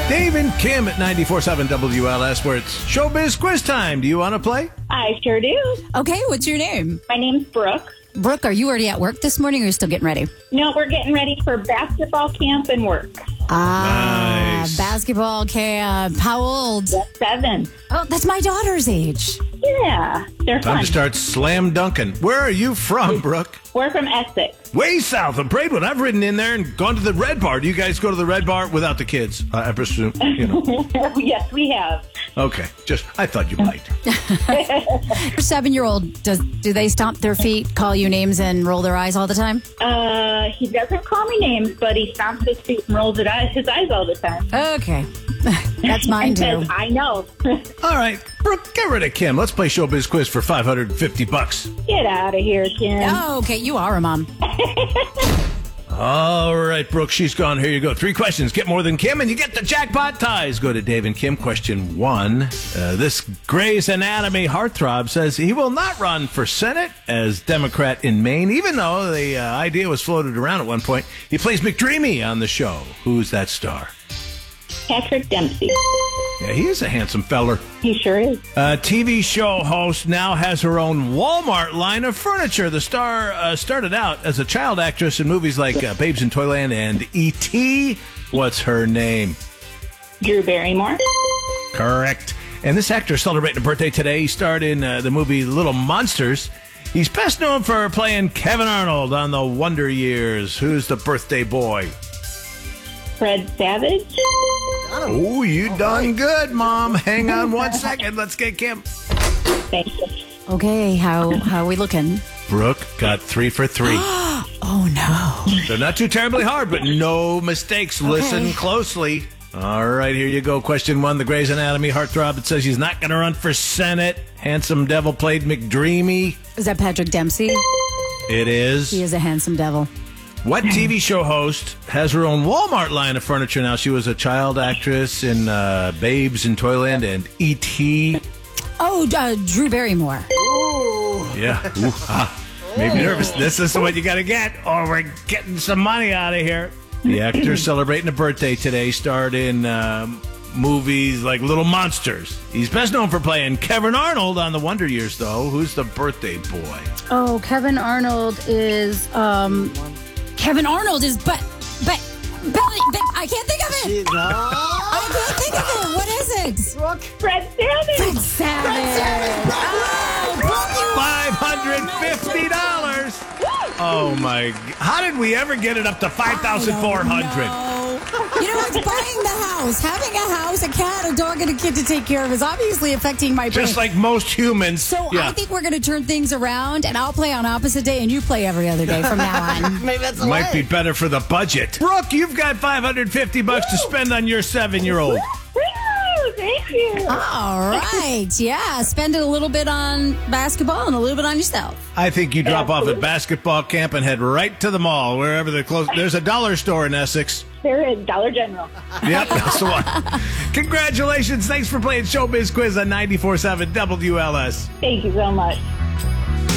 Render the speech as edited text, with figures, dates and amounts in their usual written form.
Dave and Kim at 94.7 WLS, where it's Showbiz Quiz Time. Do you want to play? I sure do. Okay, what's your name? My name's Brooke. Brooke, are you already at work this morning or are you still getting ready? No, we're getting ready for basketball camp and work. Nice. Basketball camp. How old? 7. Oh, that's my daughter's age. Yeah, they're Time fun. to start slam dunking. Where are you from, Brooke? We're from Essex. Way south of Braidwood. I've ridden in there and gone to the Red Bar. Do you guys go to the Red Bar without the kids? I presume, Yes, we have. Okay, I thought you might. Your 7-year-old, do they stomp their feet, call you names, and roll their eyes all the time? He doesn't call me names, but he stomps his feet and rolls his eyes all the time. Okay. That's mine, And too. says, I know. All right, Brooke, get rid of Kim. Let's play Showbiz Quiz for $550. Get out of here, Kim. Oh, okay. You are a mom. All right, Brooke, she's gone. Here you go. 3 questions. Get more than Kim, and you get the jackpot ties. Go to Dave and Kim. Question 1. This Grey's Anatomy heartthrob says he will not run for Senate as Democrat in Maine, even though the idea was floated around at one point. He plays McDreamy on the show. Who's that star? Patrick Dempsey. Yeah, he is a handsome feller. He sure is. TV show host now has her own Walmart line of furniture. The star started out as a child actress in movies like Babes in Toyland and E.T. What's her name? Drew Barrymore. Correct. And this actor is celebrating a birthday today. He starred in the movie Little Monsters. He's best known for playing Kevin Arnold on The Wonder Years. Who's the birthday boy? Fred Savage. Oh, you done good, Mom. Hang on 1 second. Let's get Kim. Thank you. Okay, how are we looking? Brooke got 3 for 3. Oh, no. They're not too terribly hard, but no mistakes. Listen closely. All right, here you go. Question 1. The Grey's Anatomy heartthrob. It says he's not going to run for Senate. Handsome devil played McDreamy. Is that Patrick Dempsey? It is. He is a handsome devil. What TV show host has her own Walmart line of furniture now? She was a child actress in Babes in Toyland and E.T. Oh, Drew Barrymore. Yeah. Ooh, made me nervous. This is what you got to get, or we're getting some money out of here. The actor's celebrating a birthday today. Starred in movies like Little Monsters. He's best known for playing Kevin Arnold on The Wonder Years, though. Who's the birthday boy? Oh, Kevin Arnold is, I can't think of it. I can't think of it. What is it? Fred Savage. Fred Savage. $550. Oh my! How did we ever get it up to 5,400? You know, it's buying the house. Having a house, a cat, a dog, and a kid to take care of is obviously affecting my brain. Just like most humans. So I think we're going to turn things around, and I'll play on opposite day, and you play every other day from now on. Maybe that's the Might way. be better for the budget. Brooke, you've got $550 to spend on your 7-year-old. Woo, thank you. All right. Yeah. Spend it a little bit on basketball and a little bit on yourself. I think you drop off at basketball camp and head right to the mall, wherever they're close. There's a dollar store in Essex. There is Dollar General. Yep, that's the one. Congratulations. Thanks for playing Showbiz Quiz on 94.7 WLS. Thank you so much.